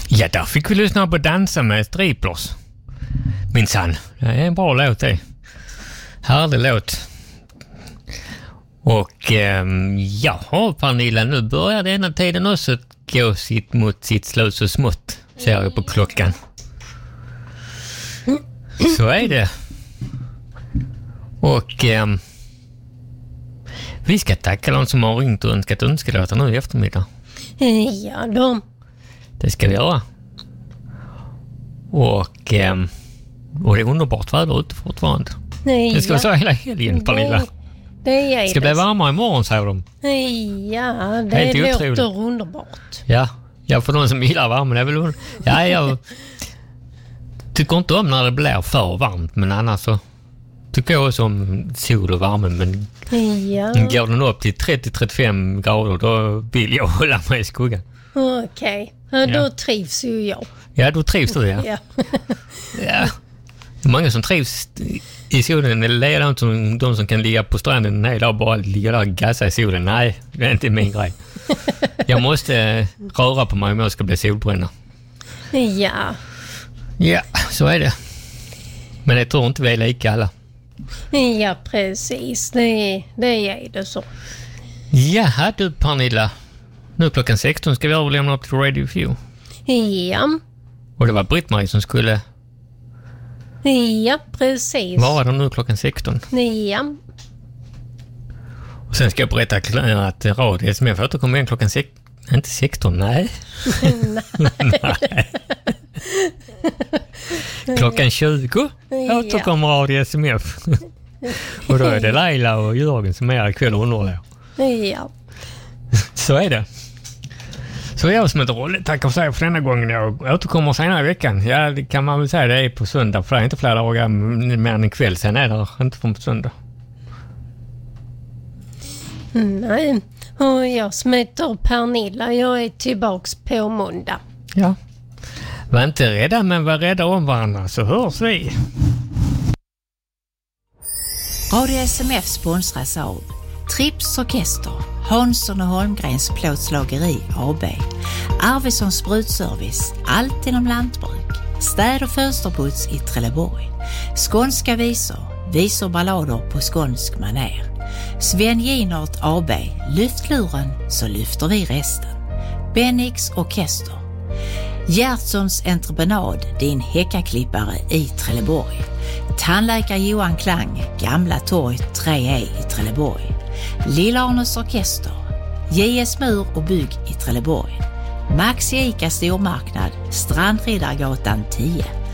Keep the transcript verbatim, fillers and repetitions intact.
Ja, där fick vi lyssna på Dansa med Striplers. Minsann, det är en bra låt det. Härlig låt. Och ähm, jaha, Pernilla, nu börjar denna tiden också gå sitt mot sitt slut så smått, ser jag på klockan. Så är det. Och ähm, vi ska tacka de som har ringt och önskat önskelåtar nu i eftermiddag. Ja, de. Det ska vi göra. Och, ähm, och det är underbart väder ute fortfarande. Nej, det ska vi säga hela helgen, Pernilla. Det är det ska bli varmare imorgon, säger de. Ja, det Helt låter otroligt. underbart. Ja, ja, för någon som gillar värmen är väl... Ja, jag tycker inte om när det blir för varmt, men annars så tycker jag också om sol och värme. Men ja. Går den upp till trettio till trettiofem grader, då vill jag hålla mig i skuggan. Okej, okay. ja, då ja. trivs ju jag. Ja, då trivs du, ja. Ja. Ja. Det är många som trivs i solen, eller det är de som, de som kan ligga på stranden en hel dag och bara ligga där och gassa i solen. Nej, det är inte min grej. Jag måste röra på mig om jag ska bli solbränna. Ja. Ja, så är det. Men jag tror inte vi är lika alla. Ja, precis. Det, det är det så. Ja, du Pernilla. Nu klockan sexton ska vi överlämna upp till Radio View. Ja. Och det var Britt-Marie som skulle... Ja, precis. Var det nu klockan sexton? Ja. Och sen ska jag berätta att Radio S M F återkommer igen klockan sex... Inte sexton, nej. Nej. Klockan tjugo återkommer Radio S M F. Och då är det Laila och Jörgen som är ikväll och underhåller. Ja. Så är det. Så jag som heter Rolle tackar för sig för denna gången. Jag återkommer senare i veckan. Ja, det kan man väl säga, det är på söndag. För det är inte flera dagar mer än en kväll. Sen är det inte från på söndag. Nej, och jag som heter Pernilla. Jag är tillbaks på måndag. Ja. Var inte rädda, men var rädda om varandra, så hörs vi. Radio S M F sponsras av Trips Orkester, Hansson och Holmgrens plåtslageri A B, Arvidsson Sprutservice, allt inom lantbruk, städ- och fönsterputs i Trelleborg, skånska visor, visor ballader på skånsk maner, Sven Ginert A B, lyft luren så lyfter vi resten, Bennix Orkester, Gertsons entreprenad, din häckaklippare i Trelleborg, tandläkare Johan Klang, Gamla torg tre E i Trelleborg, Lillarnes Orkester, J S Mur och bygg i Trelleborg, Maxi Ica stormarknad, Strandriddargatan tio,